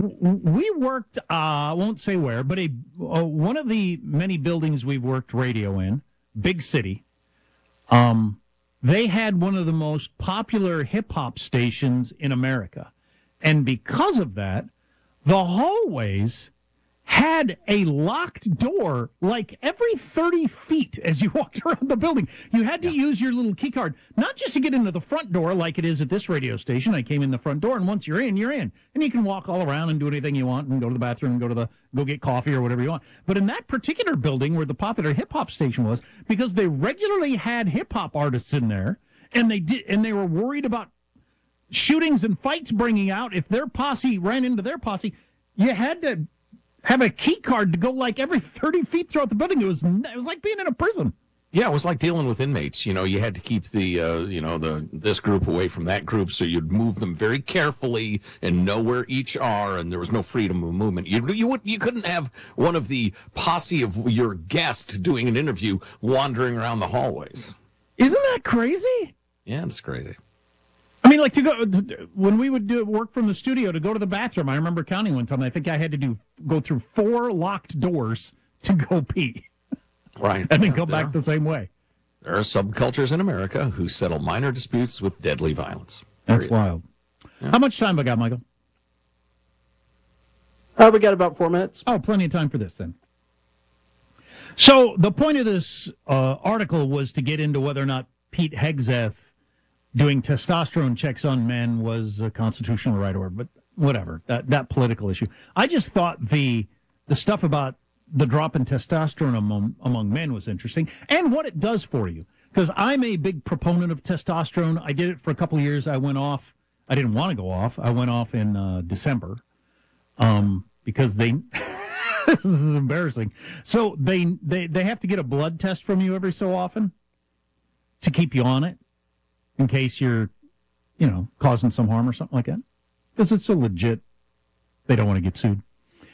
we worked, I won't say where, but one of the many buildings we've worked radio in, big city, they had one of the most popular hip-hop stations in America. And because of that, the hallways had a locked door like every 30 feet as you walked around the building. You had to use your little key card, not just to get into the front door like it is at this radio station. I came in the front door, and once you're in, you're in. And you can walk all around and do anything you want and go to the bathroom and go get coffee or whatever you want. But in that particular building where the popular hip-hop station was, because they regularly had hip-hop artists in there, and they were worried about shootings and fights bringing out if their posse ran into their posse, you had to have a key card to go like every 30 feet throughout the building. It was like being in a prison. Yeah, it was like dealing with inmates. You know, you had to keep this group away from that group, so you'd move them very carefully and know where each are, and there was no freedom of movement. You couldn't have one of the posse of your guest doing an interview wandering around the hallways. Isn't that crazy? Yeah, it's crazy. I mean, like when we would do work from the studio to go to the bathroom, I remember counting one time, I think I had to go through 4 locked doors to go pee. Right. And then come back the same way. There are subcultures in America who settle minor disputes with deadly violence. That's wild. Yeah. How much time we got, Michael? We got about 4 minutes. Oh, plenty of time for this then. So the point of this article was to get into whether or not Pete Hegseth doing testosterone checks on men was a constitutional right or, but whatever, that political issue. I just thought the stuff about the drop in testosterone among men was interesting, and what it does for you. Because I'm a big proponent of testosterone. I did it for a couple of years. I went off. I didn't want to go off. I went off in December because they... This is embarrassing. So they have to get a blood test from you every so often to keep you on it, in case you're, causing some harm or something like that. Because it's so legit, they don't want to get sued.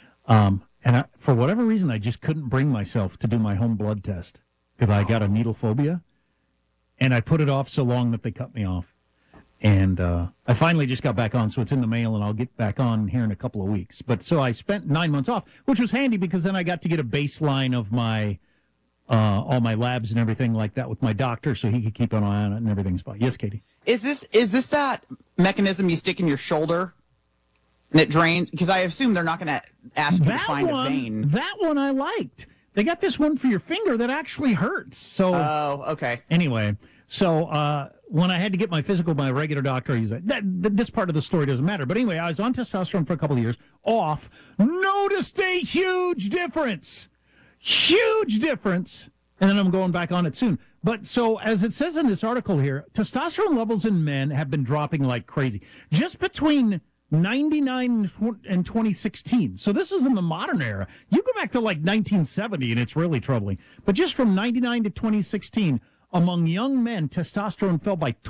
For whatever reason, I just couldn't bring myself to do my home blood test because I got a needle phobia, and I put it off so long that they cut me off. And I finally just got back on, so it's in the mail, and I'll get back on here in a couple of weeks. But so I spent 9 months off, which was handy because then I got to get a baseline of my all my labs and everything like that with my doctor, so he could keep an eye on it and everything's fine. Yes, Katie? Is this that mechanism you stick in your shoulder and it drains? Because I assume they're not going to ask you to find a vein. That one I liked. They got this one for your finger that actually hurts. So, oh, okay. Anyway, so when I had to get my physical, my regular doctor, he's like, this part of the story doesn't matter. But anyway, I was on testosterone for a couple of years, off, noticed a huge difference. Huge difference. And then I'm going back on it soon. But so, as it says in this article here, testosterone levels in men have been dropping like crazy. Just between 99 and 2016. So this is in the modern era. You go back to like 1970 and it's really troubling. But just from 99 to 2016, among young men, testosterone fell by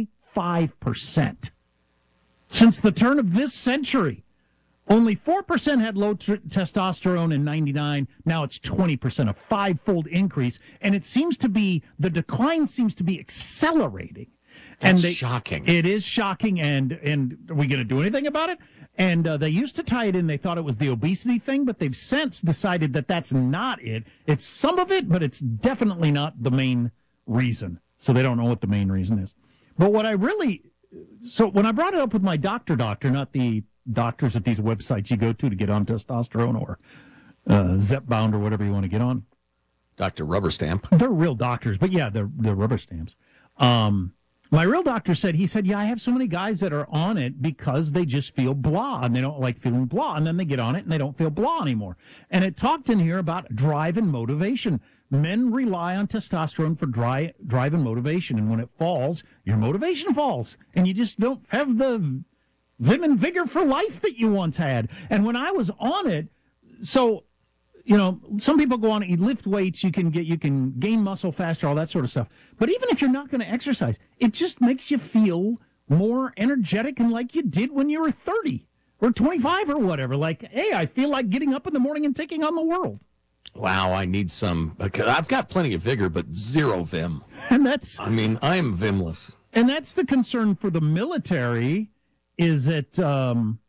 25%. Since the turn of this century, only 4% had low testosterone in 99. Now it's 20%, a 5-fold increase. And it seems to be, the decline seems to be accelerating. That's shocking. It is shocking. And are we going to do anything about it? And they used to tie it in. They thought it was the obesity thing, but they've since decided that that's not it. It's some of it, but it's definitely not the main reason. So they don't know what the main reason is. But what I really... So when I brought it up with my doctor, not the doctors at these websites you go to get on testosterone or Zepbound or whatever you want to get on. Dr. Rubber Stamp. They're real doctors, but yeah, they're rubber stamps. My real doctor said, yeah, I have so many guys that are on it because they just feel blah, and they don't like feeling blah, and then they get on it and they don't feel blah anymore. And it talked in here about drive and motivation. Men rely on testosterone for drive and motivation, and when it falls, your motivation falls, and you just don't have the vim and vigor for life that you once had. And when I was on it, so, some people go on it, you lift weights, you can gain muscle faster, all that sort of stuff. But even if you're not going to exercise, it just makes you feel more energetic and like you did when you were 30 or 25 or whatever. Like, hey, I feel like getting up in the morning and taking on the world. Wow, I need some. I've got plenty of vigor, but zero vim. And I am vimless. And that's the concern for the military, is that